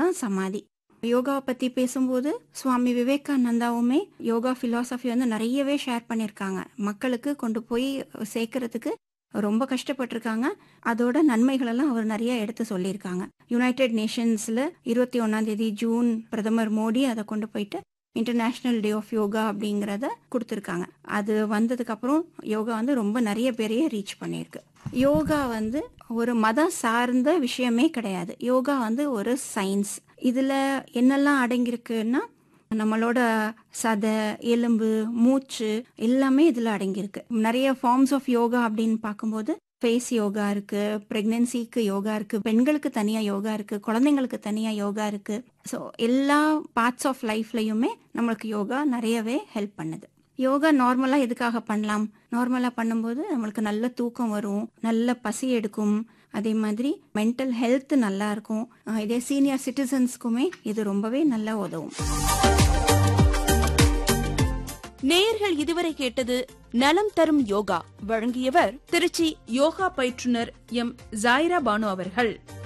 தான் சமாதி. யோகாவை பற்றி பேசும்போது சுவாமி விவேகானந்தாவுமே யோகா ஃபிலாசபி வந்து நிறையவே ஷேர் பண்ணியிருக்காங்க. மக்களுக்கு கொண்டு போய் சேர்க்கறதுக்கு ரொம்ப கஷ்டப்பட்டிருக்காங்க. அதோட நன்மைகளெல்லாம் அவர் நிறைய எடுத்து சொல்லியிருக்காங்க. யுனைடெட் நேஷன்ஸில் 21 ஜூன் பிரதமர் மோடி அதை கொண்டு போயிட்டு இன்டர்நேஷ்னல் டே ஆஃப் யோகா அப்படிங்கிறத கொடுத்துருக்காங்க. அது வந்ததுக்கப்புறம் யோகா வந்து ரொம்ப நிறைய பேரையே ரீச் பண்ணியிருக்கு. யோகா வந்து ஒரு மதம் சார்ந்த விஷயமே கிடையாது. யோகா வந்து ஒரு சயின்ஸ். இதில் என்னெல்லாம் அடங்கியிருக்குன்னா நம்மளோட சதை, எலும்பு, மூச்சு எல்லாமே இதில் அடங்கியிருக்கு. நிறைய ஃபார்ம்ஸ் ஆஃப் யோகா அப்படின்னு பார்க்கும்போது ஃபேஸ் யோகா இருக்கு, பிரெக்னன்சிக்கு யோகா இருக்கு, பெண்களுக்கு தனியாக யோகா இருக்கு, குழந்தைங்களுக்கு தனியாக யோகா இருக்கு. ஸோ எல்லா பார்ட்ஸ் ஆஃப் லைஃப்லையுமே நம்மளுக்கு யோகா நிறையவே ஹெல்ப் பண்ணுது. யோகா நார்மலாக எதுக்காக பண்ணலாம்? நார்மலாக பண்ணும்போது நம்மளுக்கு நல்ல தூக்கம் வரும், நல்ல பசி எடுக்கும், அதே மாதிரி மென்டல் ஹெல்த் நல்லா இருக்கும். இதே சீனியர் சிட்டிசன்ஸ்க்குமே இது ரொம்பவே நல்லா உதவும். நேயர்கள் இதுவரை கேட்டது நலம் தரும் யோகா. வழங்கியவர் திருச்சி யோகா பயிற்றுனர் எம் ஜாயிரா பானு அவர்கள்.